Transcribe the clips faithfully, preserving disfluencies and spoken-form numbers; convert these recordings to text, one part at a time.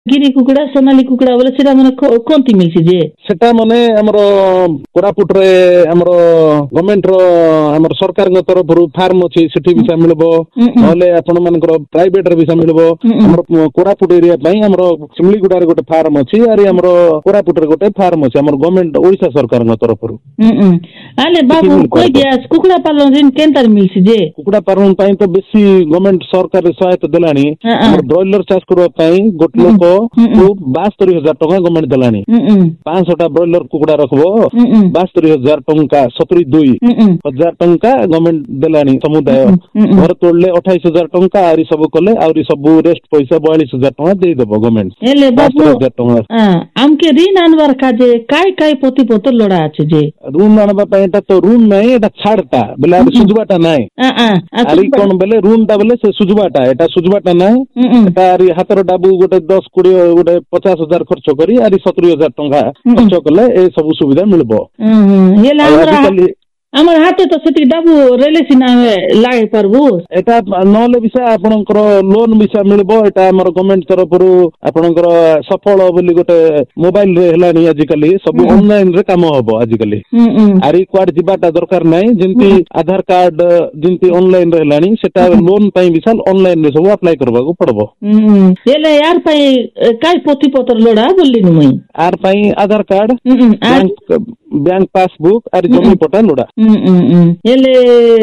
गिरी कुकुड़ा सोनाली कुकुड़ा बोले सेटा माने कोंती मिलसी जे सेटा माने हमरो कोरापुट रे हमरो गवर्नमेंट रो हमर सरकार के तरफ रु फार्म अछि सेठी भी मिलबो नले आपण मानकर प्राइवेट रे भी मिलबो हमर कोरापुट एरिया पई हमरो सिमलीगुडा रे गोटे फार्म अछि आरी हमरो कोरापुट रे गोटे फार्म अछि हमर गवर्नमेंट ओडिसा सरकार के तरफ रु हम आले बाबू कोइ गैस कुकुड़ा पालन ऋण केनतार मिलसी जे कुकुड़ा पालन पई तो बेसी गवर्नमेंट सरकार रे सहायता देलानी हमर ब्रॉयलर चाष करबा पई गोट लोक बास्तरी हजार टका गवर्नमेंट देलानी पाँच सौ टा ब्रॉयलर कुकुड़ा रखबो बास्तरी हजार टका सतुरी दुई हजार टका गवर्नमेंट देलानी समुदाय घर तोड़ले अट्ठाईस हजार टका आरी सब कले आरी सब रेस्ट पैसा बयालीस हजार टका दे देबो गवर्नमेंट एले बाबू हमके ऋण आनबार काजे काय काय पोती पोतर लोड़ा আছে जे ऋण आनबा पई एटा तो ऋण नाही एटा छाड़ता बेले आरी सुजबाटा नाही आरी कोन बेले ऋण ता बेले से सुजबाटा एटा सुजबाटा नाही एटा आरी हातर डाबू गोटे दस कोड़ी गोटे पचास हजार खर्च करी आरी सतुरी हजार टका खर्च कले ए सब सुविधा मिलबो हमर हाथे तो सेति डाबू रेले सिना लागे परबो एटा नले विषय आपनकर लोन विषय मिलबो एटा हमर गवर्नमेंट तरफ रु आपनकर सफल बोली गोटे मोबाइल रे हेलानी आजिकली सब ऑनलाइन रे काम होबो आजिकली आरी क्वाड जिबाटा दरकार नै जेंति आधार कार्ड जेंति ऑनलाइन रे हेलानी सेटा लोन पई विशाल ऑनलाइन रे सब अप्लाई करबा को पड़बो एले यार पई काय पोथी पत्र लोडा बोलली न मई आर पई आधार card bank bank passbook are जमी पटा लोडा एले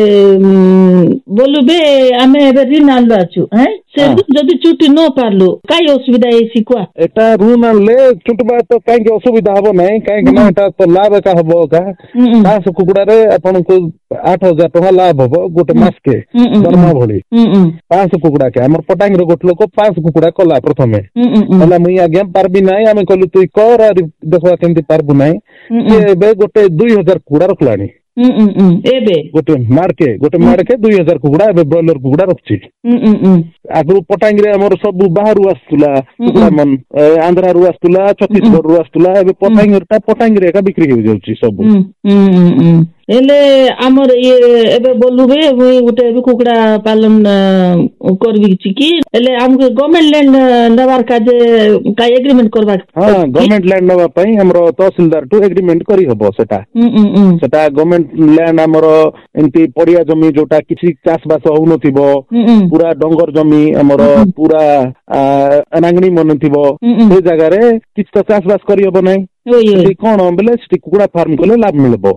बोलु बे आमे एबे ऋण आनबा छु हैं से जदी चुटी न पारलो काय असुविधा एसी क्वा एटा ऋण आनले चुटबा तो काई के असुविधा हबो नै काई के ना एटा तो लाभ का हबो का पांच कुकुड़ा रे आपन को आठ हजार टका लाभ हबो गोटे मास के दरमा भली पांच कुकुड़ा के हमर पटांग रे गोट लोक पांच कुकुड़ा कला प्रथमे होला मुई आगे पारबी नै आमे कहलु तुई कर आ देखवा केंति पारबु नै एबे गोटे दुई हजार कुकुड़ा रखलानी एबे गोटे मार्के गोटे मार्के दुई हजार कुकुड़ा एबे ब्रॉयलर कुकुड़ा रखछि आगु पटांग रे हमर सब बाहर आस्तुला कुकुड़ा मन आंध्रा रु आस्तुला छत्तीसगढ़ रु आस्तुला एबे पटांग रे पटांग रे का बिक्री हो जाउछि सब एले हमर ये एबे बोलु बे गोटे कुकुड़ा पालन करबी छि कि एले हमके गवर्नमेंट लैंड नबार काजे का एग्रीमेंट करबा हां गवर्नमेंट लैंड नबा पई हमरो तहसीलदार टू एग्रीमेंट करी हबो सेटा सेटा गवर्नमेंट लैंड हमरो एंती पड़िया जमी जोटा किछि चाष बास होउ नथिबो पूरा डंगर जमी हमरो पूरा अनांगणी मन थिबो से जगह रे किछ तो चाष बास करी हबो नै कोन बेले कुकुड़ा फार्म कले लाभ मिलबो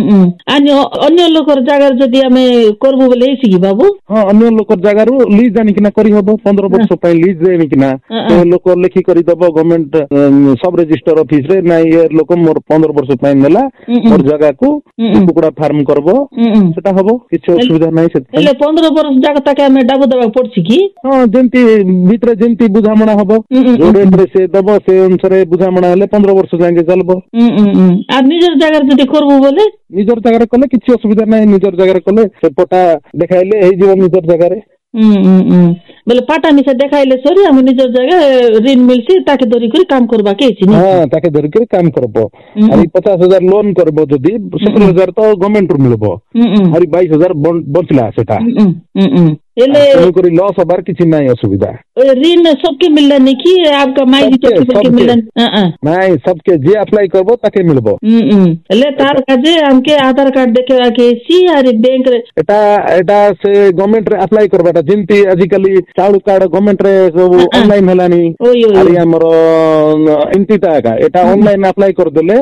अन्य लोकर जगह जदी हमें करबो बोले एसी की बाबू हां अन्य लोकर जगह रु लीज जानि किना करी हबो पंद्रह वर्ष पई लीज देनि किना तो लोक लेखि करी दबो गवर्नमेंट सब रजिस्टर ऑफिस रे नै ये लोक मोर पंद्रह वर्ष पई नेला मोर जगह को कुकुड़ा फार्म करबो सेटा हबो किछ असुविधा नै से एले पंद्रह वर्ष जगह तक हमें डाबो दबा पड़छि की हां जेंति भीतर जेंति बुझामणा हबो जो रेट रे से दबो से अनुसार बुझामणा हले पंद्रह वर्ष जाके चलबो आ निजर जगह जदी करबो बोले निजर जगह कले किछ असुविधा नै निजर जगह कले से पटा देखाइले हे जीव निजर जगह रे हम्म बोले पाटा मिसे देखाइले सरी हम निजर जगह ऋण मिलसी ताके धरि करी काम करबा के छि हां ताके धरि करी काम करबो अरे पचास हजार लोन करबो जदी सत्रह हजार तो गवर्नमेंट रु मिलबो अरे बाईस हजार बचला सेटा एले कोई लॉस हबार किछि नै असुविधा ऋण सबके मिलला नै कि आपका माई तो सबके मिलला नै सबके जे अप्लाई करबो ताके मिलबो एले तार काजे हमके आधार कार्ड देखेवा के सी आर बैंक रे एटा एटा से गवर्नमेंट रे अप्लाई करबाटा जेंति आजिकली चाउल कार्ड गवर्नमेंट रे सब ऑनलाइन हेलानी अरे हमरो इंटिटा का एटा ऑनलाइन अप्लाई कर देले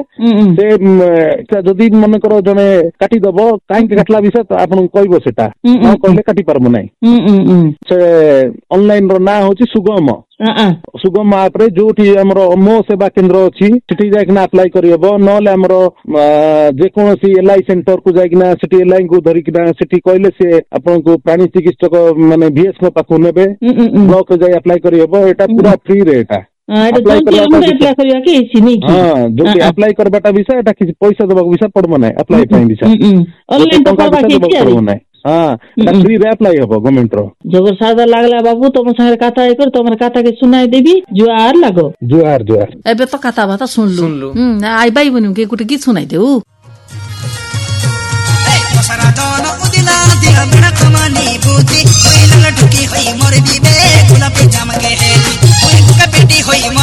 से जदी मन करो जने काटी दबो काई के काटला विषय तो आपन कहबो सेटा न कहले काटी परबो नै से ऑनलाइन रो ना होची सुगम सुगम आप रे जोठी हमरो मो सेवा केंद्र अछि सेठी जाइकना अप्लाई करियबो नले हमरो जे कोनोसी एलआई सेंटर को जाइकना सेठी एलआई को धरिकना सेठी कहले से आपन को प्राणी चिकित्सक माने बीएस को पाखु नेबे ब्लॉक जाई अप्लाई करियबो एटा पूरा फ्री रे एटा अप्लाई करबा के छि नै हां जो अप्लाई करबाटा विषय एटा किछ पैसा देबा विषय पड़बो नै अप्लाई पई विषय ऑनलाइन तो करबा के छि हाँ फ्री रे अप्लाई हबो गवर्नमेंट रो जबर सादा लागला बाबू तुम संगे कथा कर तुमर कथा के सुनाई देबी जुआर लागो जुआर जुआर एबे तो कथा बात सुनलु हम आई बाई बनु के गुटे गीत सुनाई देउ ए मसरा दोन उदिला दिया बना कमानी बुद्धि कोई लंग ठुकी होई मोर बीबे गुलाब जाम के है कोई का बेटी होई